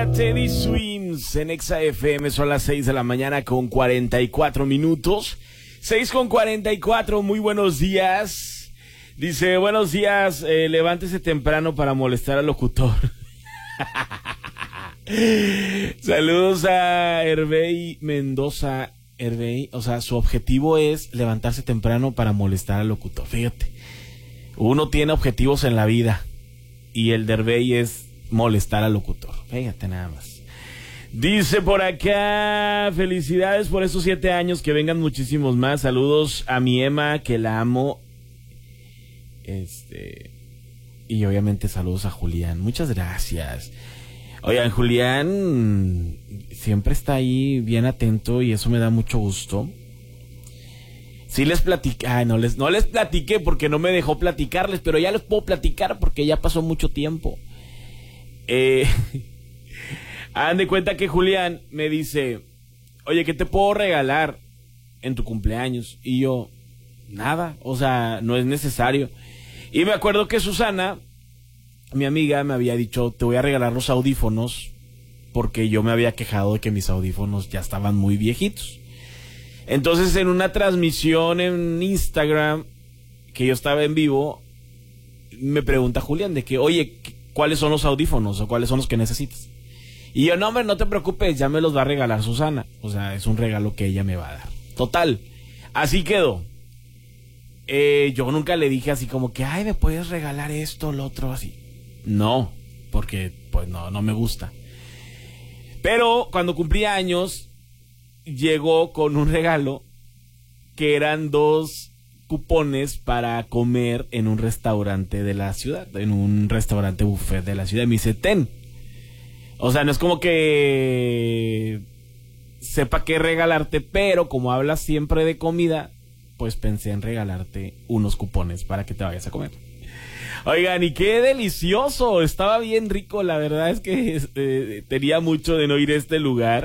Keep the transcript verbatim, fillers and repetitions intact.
era Teddy Swims en Exa F M. Son las seis de la mañana con cuarenta y cuatro minutos. seis con cuarenta y cuatro, muy buenos días. Dice, buenos días, eh, levántese temprano para molestar al locutor. Saludos a Hervey Mendoza. Hervey, o sea, su objetivo es levantarse temprano para molestar al locutor. Fíjate, uno tiene objetivos en la vida y el de Hervey es molestar al locutor. Fíjate nada más. Dice por acá, felicidades por esos siete años, que vengan muchísimos más. Saludos a mi Emma, que la amo. Este, y obviamente saludos a Julián. Muchas gracias. Oigan, Julián siempre está ahí bien atento y eso me da mucho gusto. Sí les platiqué, ay, no les, no les platiqué porque no me dejó platicarles, pero ya les puedo platicar porque ya pasó mucho tiempo. Eh, hagan de cuenta que Julián me dice, oye, ¿qué te puedo regalar en tu cumpleaños? Y yo, nada, o sea, no es necesario. Y me acuerdo que Susana, mi amiga, me había dicho, te voy a regalar los audífonos, porque yo me había quejado de que mis audífonos ya estaban muy viejitos. Entonces, en una transmisión en Instagram, que yo estaba en vivo, me pregunta Julián de que, oye, ¿cuáles son los audífonos o cuáles son los que necesitas? Y yo, no, hombre, no te preocupes, ya me los va a regalar Susana. O sea, es un regalo que ella me va a dar. Total, así quedó. Eh, yo nunca le dije así como que, ay, ¿me puedes regalar esto, lo otro, así? No, porque pues no, no me gusta. Pero cuando cumplía años, llegó con un regalo que eran dos cupones para comer en un restaurante de la ciudad, en un restaurante buffet de la ciudad. Me dice, ten. O sea, no es como que sepa qué regalarte, pero como hablas siempre de comida, pues pensé en regalarte unos cupones para que te vayas a comer. Oigan, y qué delicioso, estaba bien rico, la verdad es que eh, tenía mucho de no ir a este lugar.